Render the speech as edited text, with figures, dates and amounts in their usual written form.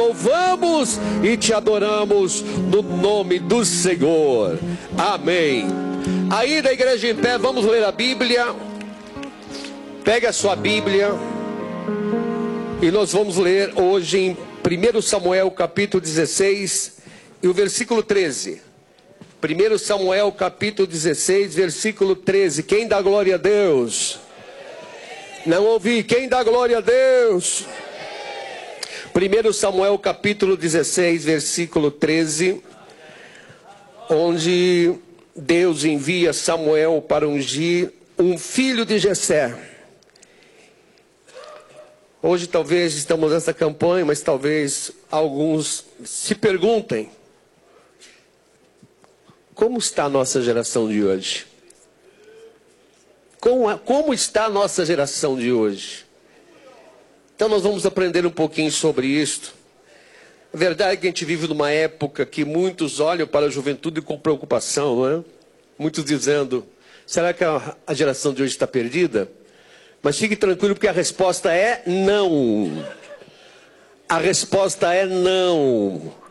louvamos e te adoramos no nome do Senhor. Amém. Aí da igreja em pé, vamos ler a Bíblia. Pega a sua Bíblia e nós vamos ler hoje em 1 Samuel capítulo 16 e o versículo 13. 1 Samuel capítulo 16, versículo 13. Quem dá glória a Deus? Não ouvi. Quem dá glória a Deus? 1 Samuel capítulo 16, versículo 13, onde Deus envia Samuel para ungir um filho de Jessé. Hoje talvez estamos nessa campanha, mas talvez alguns se perguntem: como está a nossa geração de hoje? Como está a nossa geração de hoje? Então nós vamos aprender um pouquinho sobre isto. A verdade é que a gente vive numa época que muitos olham para a juventude com preocupação, não é? Muitos dizendo: será que a geração de hoje está perdida? Mas fique tranquilo, porque a resposta é não. A resposta é não.